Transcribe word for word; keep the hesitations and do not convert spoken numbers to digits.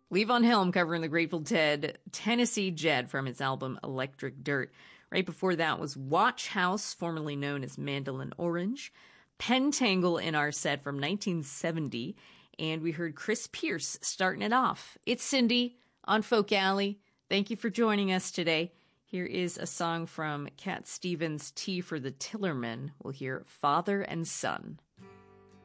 Levon Helm covering the Grateful Dead Tennessee Jed from his album Electric Dirt. Right before that was Watch House, formerly known as Mandolin Orange. Pentangle in our set from nineteen seventy. And we heard Chris Pierce starting it off. It's Cindy on Folk Alley. Thank you for joining us today. Here is a song from Cat Stevens' Tea for the Tillerman. We'll hear Father and Son.